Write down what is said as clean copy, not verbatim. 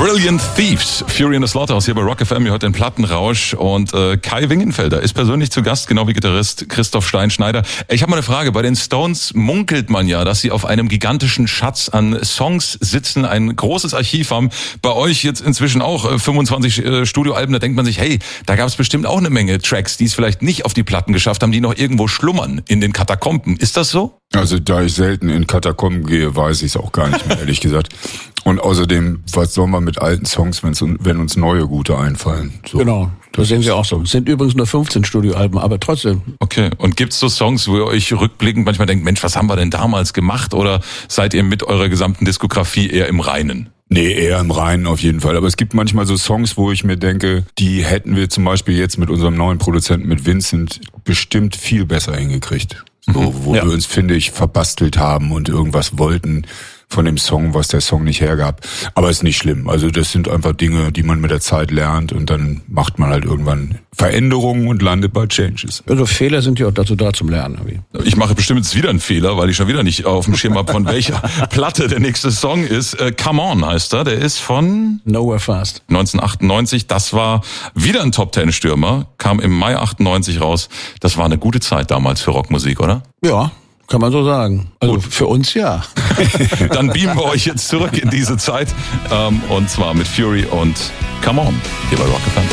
Brilliant Thieves, Fury in the Slaughterhouse hier bei Rock FM. Ihr hört den Plattenrausch und Kai Wingenfelder ist persönlich zu Gast, genau wie Gitarrist Christoph Steinschneider. Ich habe mal eine Frage. Bei den Stones munkelt man ja, dass sie auf einem gigantischen Schatz an Songs sitzen, ein großes Archiv haben. Bei euch jetzt inzwischen auch 25 Studioalben. Da denkt man sich, hey, da gab es bestimmt auch eine Menge Tracks, die es vielleicht nicht auf die Platten geschafft haben, die noch irgendwo schlummern in den Katakomben. Ist das so? Also da ich selten in Katakomben gehe, weiß ich es auch gar nicht mehr, ehrlich gesagt. Und außerdem, was soll man mit alten Songs, wenn uns neue gute einfallen? So. Genau, das sehen wir auch so. Es sind übrigens nur 15 Studioalben, aber trotzdem. Okay, und gibt's so Songs, wo ihr euch rückblickend manchmal denkt, Mensch, was haben wir denn damals gemacht? Oder seid ihr mit eurer gesamten Diskografie eher im Reinen? Nee, eher im Reinen auf jeden Fall. Aber es gibt manchmal so Songs, wo ich mir denke, die hätten wir zum Beispiel jetzt mit unserem neuen Produzenten, mit Vincent, bestimmt viel besser hingekriegt. So, wo wir uns, finde ich, verbastelt haben und irgendwas wollten von dem Song, was der Song nicht hergab. Aber ist nicht schlimm. Also das sind einfach Dinge, die man mit der Zeit lernt und dann macht man halt irgendwann Veränderungen und landet bei Changes. Also Fehler sind ja auch dazu da zum Lernen. Ich mache bestimmt jetzt wieder einen Fehler, weil ich schon wieder nicht auf dem Schirm habe, von welcher Platte der nächste Song ist. Come On heißt er. Der ist von Nowhere Fast. 1998. Das war wieder ein Top-10-Stürmer. Kam im Mai 98 raus. Das war eine gute Zeit damals für Rockmusik, oder? Ja. Kann man so sagen. Also für uns ja. Dann beamen wir euch jetzt zurück in diese Zeit. Und zwar mit Fury und Come On hier bei Rock FM.